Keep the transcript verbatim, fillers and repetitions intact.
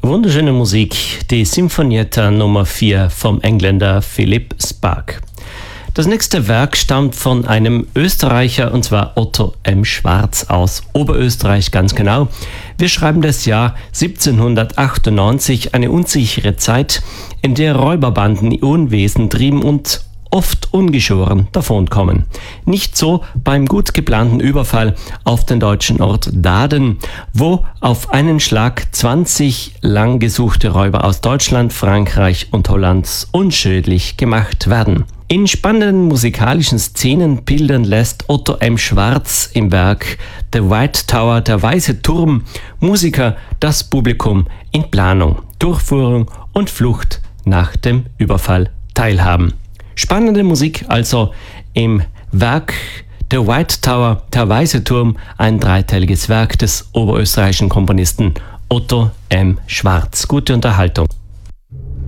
Wunderschöne Musik, die Sinfonietta Nummer vier vom Engländer Philip Sparke. Das nächste Werk stammt von einem Österreicher, und zwar Otto M. Schwarz aus Oberösterreich, ganz genau. Wir schreiben das Jahr siebzehnhundertachtundneunzig, eine unsichere Zeit, in der Räuberbanden ihr Unwesen trieben und oft ungeschoren davonkommen. Nicht so beim gut geplanten Überfall auf den deutschen Ort Daaden, wo auf einen Schlag zwanzig lang gesuchte Räuber aus Deutschland, Frankreich und Holland unschädlich gemacht werden. In spannenden musikalischen Szenen bildern lässt Otto M. Schwarz im Werk The White Tower, der Weiße Turm, Musiker, das Publikum in Planung, Durchführung und Flucht nach dem Überfall teilhaben. Spannende Musik also im Werk The White Tower, der Weiße Turm, ein dreiteiliges Werk des oberösterreichischen Komponisten Otto M. Schwarz. Gute Unterhaltung.